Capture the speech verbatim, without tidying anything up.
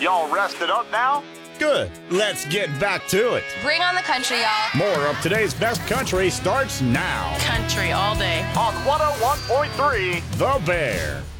Y'all rested up now? Good. Let's get back to it. Bring on the country, y'all. More of today's best country starts now. Country all day. On one oh one point three, The Bear.